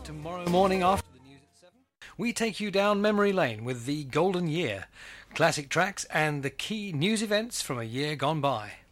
Tomorrow morning after the news at 7, we take you down memory lane with the Golden Year, classic tracks and the key news events from a year gone by.